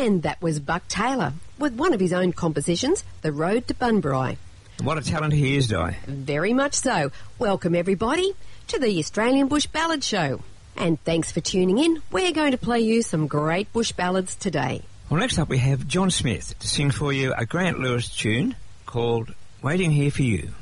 And that was Buck Taylor with one of his own compositions, The Road to Bunbury. What a talent he is, Di. Very much so. Welcome, everybody, to the Australian Bush Ballad Show. And thanks for tuning in. We're going to play you some great bush ballads today. Well, next up we have John Smith to sing for you a Grant Lewis tune called Waiting Here for You.